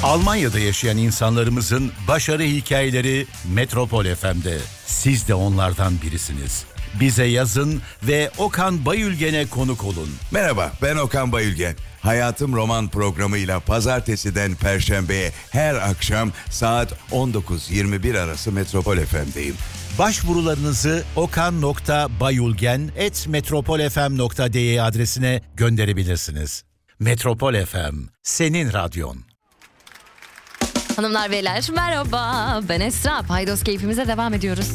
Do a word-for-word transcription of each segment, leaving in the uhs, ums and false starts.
Almanya'da yaşayan insanlarımızın başarı hikayeleri Metropol F M'de. Siz de onlardan birisiniz. Bize yazın ve Okan Bayülgen'e konuk olun. Merhaba, ben Okan Bayülgen. Hayatım Roman programıyla pazartesiden perşembeye her akşam saat on dokuz yirmi bir arası Metropol F M'deyim. Başvurularınızı okan nokta bayülgen at metropolfm nokta de adresine gönderebilirsiniz. Metropol F M, senin radyon. Hanımlar beyler merhaba, ben Esra. Paydos keyfimize devam ediyoruz.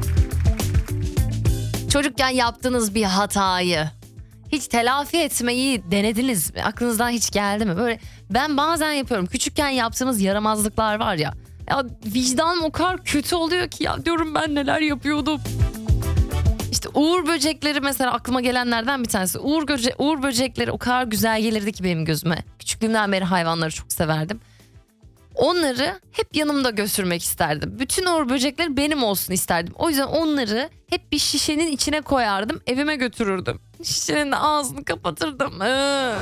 Çocukken yaptığınız bir hatayı hiç telafi etmeyi denediniz mi? Aklınızdan hiç geldi mi? Böyle ben bazen yapıyorum. Küçükken yaptığınız yaramazlıklar var ya. Ya vicdanım o kadar kötü oluyor ki ya diyorum ben neler yapıyordum. İşte uğur böcekleri mesela aklıma gelenlerden bir tanesi. Uğur, göce- uğur böcekleri o kadar güzel gelirdi ki benim gözüme. Küçüklüğümden beri hayvanları çok severdim. Onları hep yanımda götürmek isterdim. Bütün uğur böcekleri benim olsun isterdim. O yüzden onları hep bir şişenin içine koyardım. Evime götürürdüm. Şişenin de ağzını kapatırdım. Ee.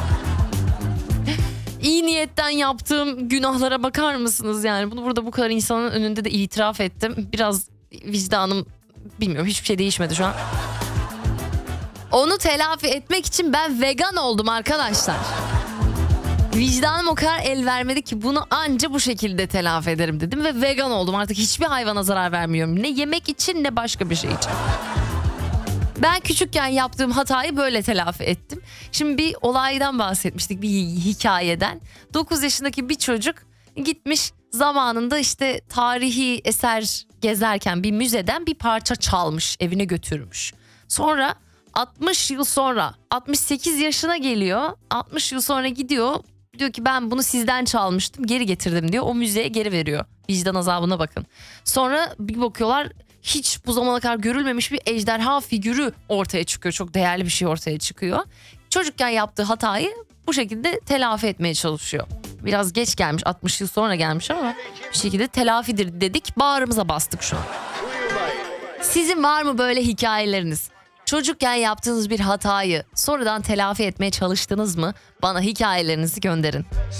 İyi niyetten yaptığım günahlara bakar mısınız yani? Bunu burada bu kadar insanın önünde de itiraf ettim. Biraz vicdanım bilmiyorum, hiçbir şey değişmedi şu an. Onu telafi etmek için ben vegan oldum arkadaşlar. Vicdanım o kadar el vermedi ki bunu anca bu şekilde telafi ederim dedim ve vegan oldum. Artık hiçbir hayvana zarar vermiyorum. Ne yemek için ne başka bir şey için. Ben küçükken yaptığım hatayı böyle telafi ettim. Şimdi bir olaydan bahsetmiştik, bir hikayeden. dokuz yaşındaki bir çocuk gitmiş zamanında işte tarihi eser gezerken bir müzeden bir parça çalmış, evine götürmüş. Sonra altmış yıl sonra altmış sekiz yaşına geliyor. altmış yıl sonra gidiyor. Diyor ki ben bunu sizden çalmıştım, geri getirdim diyor. O müzeye geri veriyor. Vicdan azabına bakın. Sonra bir bakıyorlar hiç bu zamana kadar görülmemiş bir ejderha figürü ortaya çıkıyor. Çok değerli bir şey ortaya çıkıyor. Çocukken yaptığı hatayı bu şekilde telafi etmeye çalışıyor. Biraz geç gelmiş, altmış yıl sonra gelmiş ama bir şekilde telafidir dedik. Bağrımıza bastık şu an. Sizin var mı böyle hikayeleriniz? Çocukken yaptığınız bir hatayı sonradan telafi etmeye çalıştınız mı? Bana hikayelerinizi gönderin.